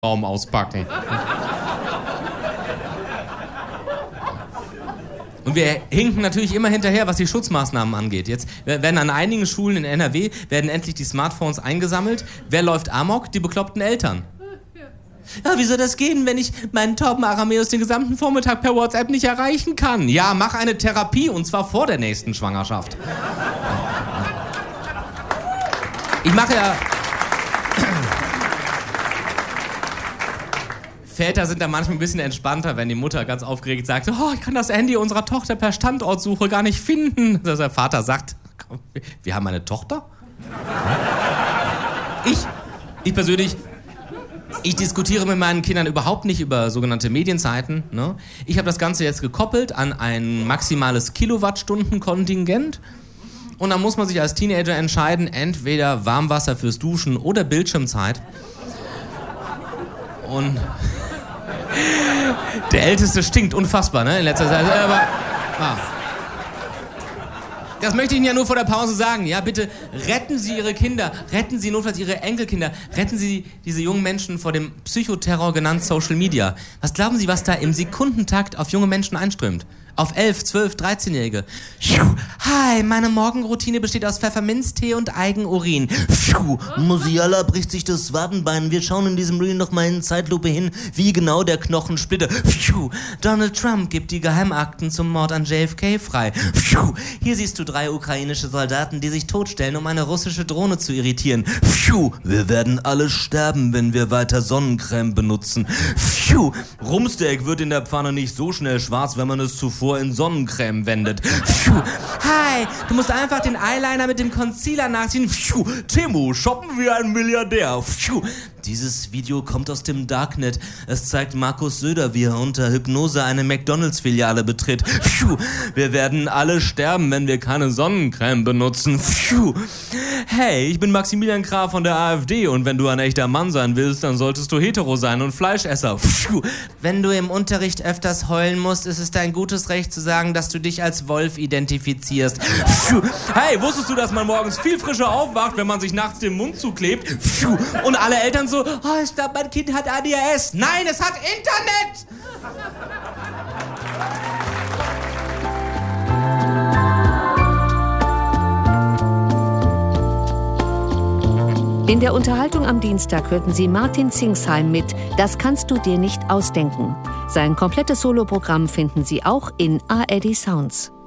Baum auspacken. Und wir hinken natürlich immer hinterher, was die Schutzmaßnahmen angeht. Jetzt werden an einigen Schulen in NRW werden endlich die Smartphones eingesammelt. Wer läuft amok? Die bekloppten Eltern. Ja, wie soll das gehen, wenn ich meinen tauben Aramäus den gesamten Vormittag per WhatsApp nicht erreichen kann? Ja, mach eine Therapie, und zwar vor der nächsten Schwangerschaft. Ich mache ja... Väter sind da manchmal ein bisschen entspannter, wenn die Mutter ganz aufgeregt sagt, oh, ich kann das Handy unserer Tochter per Standortsuche gar nicht finden. Dass der Vater sagt, wir haben eine Tochter? Ich persönlich, ich diskutiere mit meinen Kindern überhaupt nicht über sogenannte Medienzeiten. Ne? Ich habe das Ganze jetzt gekoppelt an ein maximales Kilowattstundenkontingent. Und dann muss man sich als Teenager entscheiden, entweder Warmwasser fürs Duschen oder Bildschirmzeit. Und der Älteste stinkt unfassbar, ne, in letzter Zeit. Aber, das möchte ich Ihnen ja nur vor der Pause sagen. Ja, bitte retten Sie Ihre Kinder, retten Sie notfalls Ihre Enkelkinder, retten Sie diese jungen Menschen vor dem Psychoterror genannt Social Media. Was glauben Sie, was da im Sekundentakt auf junge Menschen einströmt? Auf 11, 12, 13-Jährige. Hi, meine Morgenroutine besteht aus Pfefferminztee und Eigenurin. Musiala bricht sich das Wadenbein. Wir schauen in diesem Reel noch mal in Zeitlupe hin, wie genau der Knochen splittert. Donald Trump gibt die Geheimakten zum Mord an JFK frei. Hier siehst du 3 ukrainische Soldaten, die sich totstellen, um eine russische Drohne zu irritieren. Wir werden alle sterben, wenn wir weiter Sonnencreme benutzen. Rumsteak wird in der Pfanne nicht so schnell schwarz, wenn man es zuvor in Sonnencreme wendet. Hi, du musst einfach den Eyeliner mit dem Concealer nachziehen. Timo, shoppen wie ein Milliardär. Dieses Video kommt aus dem Darknet. Es zeigt Markus Söder, wie er unter Hypnose eine McDonalds-Filiale betritt. Wir werden alle sterben, wenn wir keine Sonnencreme benutzen. Hey, ich bin Maximilian Krah von der AfD und wenn du ein echter Mann sein willst, dann solltest du hetero sein und Fleischesser. Wenn du im Unterricht öfters heulen musst, ist es dein gutes Recht zu sagen, dass du dich als Wolf identifizierst. Hey, wusstest du, dass man morgens viel frischer aufwacht, wenn man sich nachts den Mund zuklebt? Und alle Eltern so, oh, ich glaube, mein Kind hat ADHS. Nein, es hat Internet! In der Unterhaltung am Dienstag hörten Sie Martin Zingsheim mit Das kannst du dir nicht ausdenken. Sein komplettes Soloprogramm finden Sie auch in ARD Sounds.